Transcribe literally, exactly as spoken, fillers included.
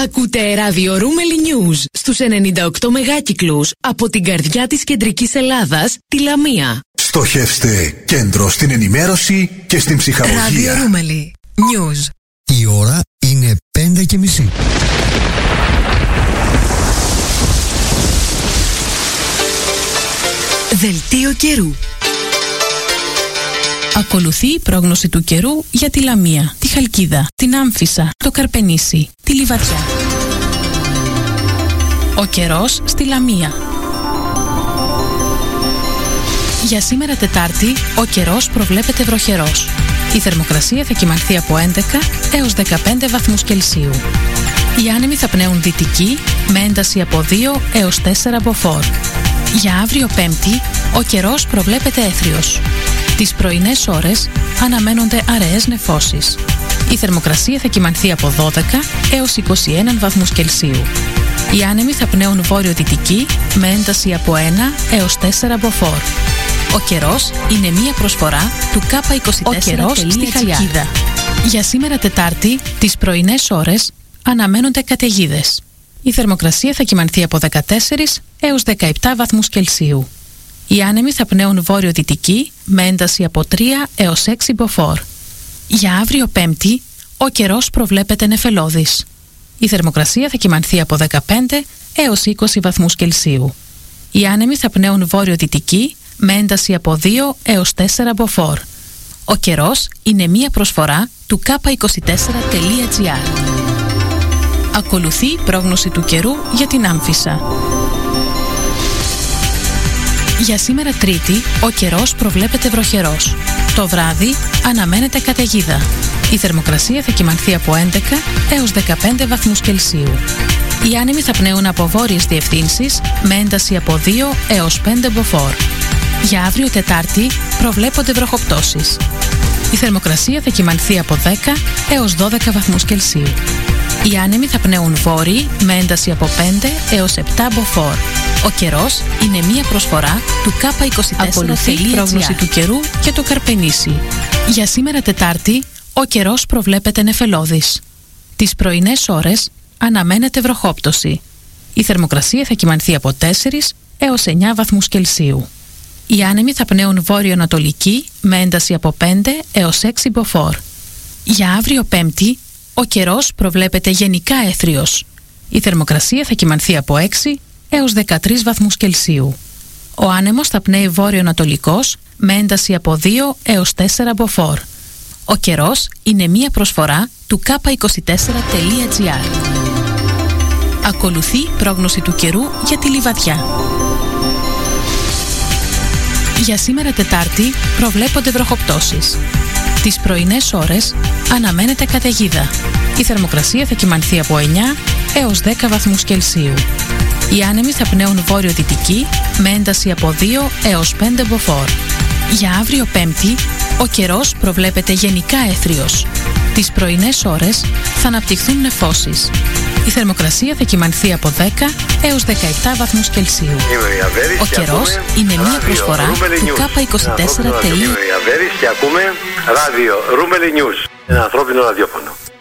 Ακούτε ράδιο Ρούμελι News στους ενενήντα οκτώ μεγάκυκλους από την καρδιά της κεντρικής Ελλάδας, τη Λαμία. Στοχεύστε κέντρο στην ενημέρωση και στην ψυχαγωγία. Ράδιο Ρούμελι News. Η ώρα είναι πέντε και μισή. Δελτίο καιρού. Ακολουθεί η πρόγνωση του καιρού για τη Λαμία, τη Χαλκίδα, την Άμφισσα, το Καρπενήσι, τη Λιβαδιά. Ο καιρός στη Λαμία. Για σήμερα Τετάρτη, ο καιρός προβλέπεται βροχερός. Η θερμοκρασία θα κυμανθεί από έντεκα έως δεκαπέντε βαθμούς Κελσίου. Οι άνεμοι θα πνέουν δυτική με ένταση από δύο έως τέσσερα μποφόρ. Για αύριο Πέμπτη, ο καιρός προβλέπεται έθριος. Τις πρωινές ώρες αναμένονται αραιές νεφώσεις. Η θερμοκρασία θα κυμανθεί από δώδεκα έως είκοσι ένα βαθμούς Κελσίου. Οι άνεμοι θα πνέουν βόρειο-δυτική με ένταση από ένα έως τέσσερα μποφόρ. Ο καιρός είναι μία προσφορά του κάπα είκοσι τέσσερα. Ο καιρός στη Χαλκίδα. Για σήμερα Τετάρτη, τις πρωινές ώρες αναμένονται καταιγίδες. Η θερμοκρασία θα κυμανθεί από δεκατέσσερα έως δεκαεπτά βαθμούς Κελσίου. Οι άνεμοι θα πνέουν βόρειο-δυτική με ένταση από τρία έως έξι μποφόρ. Για αύριο Πέμπτη, ο καιρός προβλέπεται νεφελώδης. Η θερμοκρασία θα κυμανθεί από δεκαπέντε έως είκοσι βαθμούς Κελσίου. Οι άνεμοι θα πνέουν βόρειο-δυτική με ένταση από δύο έως τέσσερα μποφόρ. Ο καιρός είναι μία προσφορά του κάπα είκοσι τέσσερα τελεία τζι άρ. Ακολουθεί η πρόγνωση του καιρού για την Άμφισσα. Για σήμερα Τρίτη, ο καιρός προβλέπεται βροχερός. Το βράδυ αναμένεται καταιγίδα. Η θερμοκρασία θα κυμανθεί από έντεκα έως δεκαπέντε βαθμούς Κελσίου. Οι άνεμοι θα πνέουν από βόρειες διευθύνσεις με ένταση από δύο έως πέντε μποφόρ. Για αύριο Τετάρτη προβλέπονται βροχοπτώσεις. Η θερμοκρασία θα κυμανθεί από δέκα έως δώδεκα βαθμούς Κελσίου. Οι άνεμοι θα πνέουν βόρειοι με ένταση από πέντε έως επτά μποφόρ. Ο καιρός είναι μία προσφορά του κάπα είκοσι τέσσερα. Ακολουθεί η πρόγνωση του καιρού και το Καρπενήσι. Για σήμερα Τετάρτη, ο καιρός προβλέπεται νεφελώδης. Τις πρωινές ώρες αναμένεται βροχόπτωση. Η θερμοκρασία θα κυμανθεί από τέσσερα έως εννιά βαθμούς Κελσίου. Οι άνεμοι θα πνέουν βόρειο-ανατολική με ένταση από πέντε έως έξι μποφόρ. Για αύριο Πέμπτη, ο καιρός προβλέπεται γενικά έθριος. Η θερμοκρασία θα κυμανθεί από έξι έως δεκατρείς βαθμούς Κελσίου. Ο άνεμος θα πνέει βόρειο-ανατολικός με ένταση από δύο έως τέσσερα μποφόρ. Ο καιρός είναι μία προσφορά του κάπα είκοσι τέσσερα τελεία τζι άρ. Ακολουθεί η πρόγνωση του καιρού για τη Λιβαδιά. Για σήμερα Τετάρτη προβλέπονται βροχοπτώσεις. Τις πρωινές ώρες αναμένεται καταιγίδα. Η θερμοκρασία θα κυμανθεί από εννιά έως δέκα βαθμούς Κελσίου. Οι άνεμοι θα πνέουν βόρειο-δυτική με ένταση από δύο έως πέντε μποφόρ. Για αύριο Πέμπτη, ο καιρός προβλέπεται γενικά έθριος. Τις πρωινές ώρες θα αναπτυχθούν νεφώσεις. Η θερμοκρασία θα κυμανθεί από δέκα έως δεκαεπτά βαθμούς Κελσίου. Ο καιρός είναι μία προσφορά του κάπα είκοσι τέσσερα. Είμαι η Αβέρης και ακούμε ράδιο Ρούμελι News, ένα ανθρώπινο ραδιόφωνο.